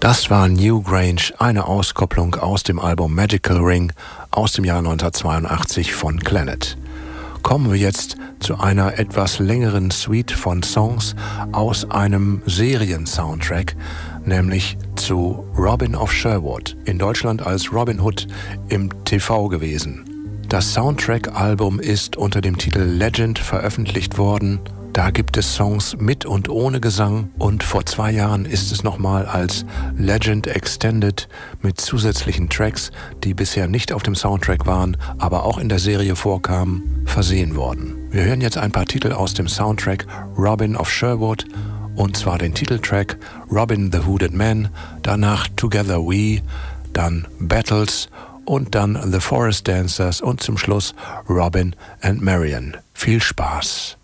Das war Newgrange, eine Auskopplung aus dem Album Magical Ring aus dem Jahr 1982 von Clannad. Kommen wir jetzt zu einer etwas längeren Suite von Songs aus einem Serien-Soundtrack, nämlich zu Robin of Sherwood, in Deutschland als Robin Hood im TV gewesen. Das Soundtrack-Album ist unter dem Titel Legend veröffentlicht worden. Da gibt es Songs mit und ohne Gesang und vor 2 Jahren ist es nochmal als Legend Extended mit zusätzlichen Tracks, die bisher nicht auf dem Soundtrack waren, aber auch in der Serie vorkamen, versehen worden. Wir hören jetzt ein paar Titel aus dem Soundtrack Robin of Sherwood, und zwar den Titeltrack Robin the Hooded Man, danach Together We, dann Battles und dann The Forest Dancers und zum Schluss Robin and Marian. Viel Spaß!